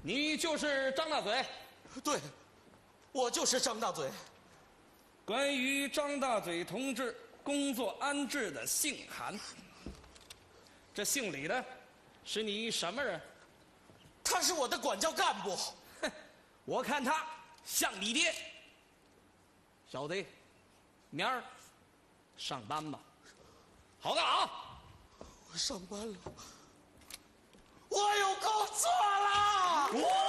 你就是张大嘴？ 对，我就是张大嘴。 关于张大嘴同志工作安置的信函，这信里的是你什么人？ 他是我的管教干部。 哼，我看他像你爹。小子，明儿上班吧。好干啊！ 我上班了，我有工作了。